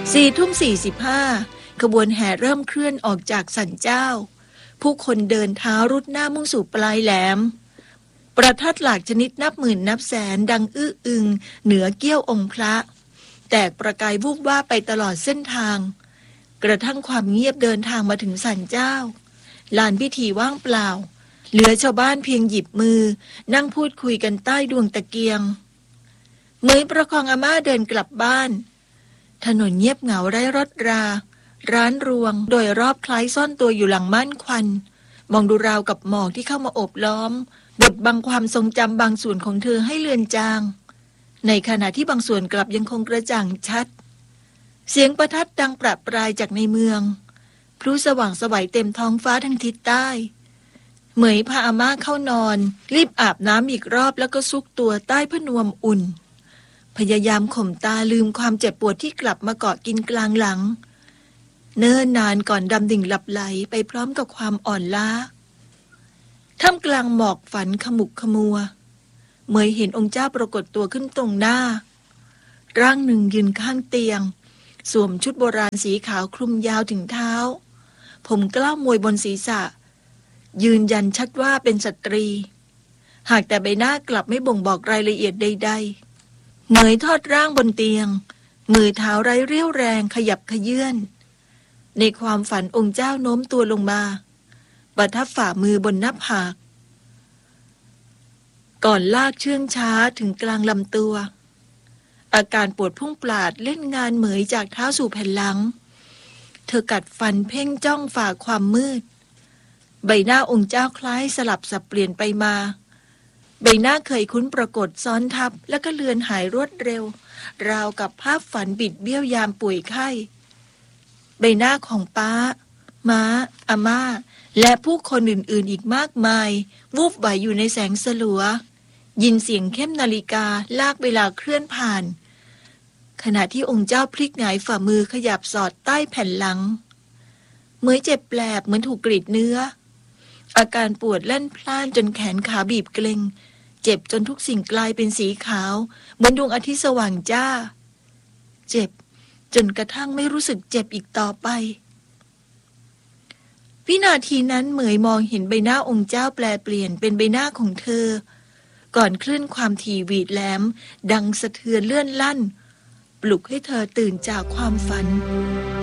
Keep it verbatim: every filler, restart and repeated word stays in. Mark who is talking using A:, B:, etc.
A: สี่ทุ่มสี่สิบห้าขบวนแห่เริ่มเคลื่อนออกจากศาลเจ้าผู้คนเดินเท้ารุดหน้ามุ่งสู่ปลายแหลมประทัดหลากชนิดนับหมื่นนับแสนดังอื้ออึงเหนือเกี้ยวองค์พระแตกประกายวูบว่าไปตลอดเส้นทางกระทั่งความเงียบเดินทางมาถึงศาลเจ้าลานพิธีว่างเปล่าเหลือชาวบ้านเพียงหยิบมือนั่งพูดคุยกันใต้ดวงตะเกียงเหมยประคองอาม่าเดินกลับบ้านถนนเงียบเหงาไร้รถราร้านรวงโดยรอบคล้ายซ่อนตัวอยู่หลังม่านควันมองดูราวกับหมอกที่เข้ามาโอบล้อมบดบังความทรงจำบางส่วนของเธอให้เลือนจางในขณะที่บางส่วนกลับยังคงกระจ่างชัดเสียงประทัดดังประปรายจากในเมืองพลุสว่างไสวเต็มท้องฟ้าทางทิศใต้เหมยพาอาม่าเข้านอนรีบอาบน้ำอีกรอบแล้วก็ซุกตัวใต้ผ้านวมอุ่นพยายามข่มตาลืมความเจ็บปวดที่กลับมาเกาะกินกลางหลังเนิ่นนานก่อนดำดิ่งหลับไหลไปพร้อมกับความอ่อนล้าท่ามกลางหมอกฝันขมุกขมัวเหมยเห็นองค์เจ้าปรากฏตัวขึ้นตรงหน้าร่างหนึ่งยืนข้างเตียงสวมชุดโบราณสีขาวคลุมยาวถึงเท้าผมกล้าวมวยบนศีรษะยืนยันชัดว่าเป็นสตรีหากแต่ใบหน้ากลับไม่บ่งบอกรายละเอียดใดๆเหมยทอดร่างบนเตียงมือเท้าไร้เรี่ยวแรงขยับขยื่นในความฝันองค์เจ้าโน้มตัวลงมาประทับฝ่ามือบนหน้าผากก่อนลากเชื่องช้าถึงกลางลำตัวอาการปวดพุ่งปราดเล่นงานเหมยจากเท้าสู่แผ่นหลังเธอกัดฟันเพ่งจ้องฝ่าความมืดใบหน้าองค์เจ้าคล้ายสลับสับเปลี่ยนไปมาใบหน้าเคยคุ้นปรากฏซ้อนทับแล้วก็เลือนหายรวดเร็วราวกับภาพฝันบิดเบี้ยวยามป่วยไข้ใบหน้าของป้าม้าอาม่าและผู้คนอื่นๆอีกมากมายวูบไหวอยู่ในแสงสลัวยินเสียงเข้มนาฬิกาลากเวลาเคลื่อนผ่านขณะที่องค์เจ้าพลิกหงายฝ่ามือขยับสอดใต้แผ่นหลังเหมือนเจ็บแปลบเหมือนถูกกรีดเนื้ออาการปวดแล่นพล่านจนแขนขาบีบเกร็งเจ็บจนทุกสิ่งกลายเป็นสีขาวเหมือนดวงอาทิตย์สว่างจ้าเจ็บจนกระทั่งไม่รู้สึกเจ็บอีกต่อไปวินาทีนั้นเหมยมองเห็นใบหน้าองค์เจ้าแปลเปลี่ยนเป็นใบหน้าของเธอก่อนคลื่นความถี่หวีดแหลมดังสะเทือนเลื่อนลั่นปลุกให้เธอตื่นจากความฝัน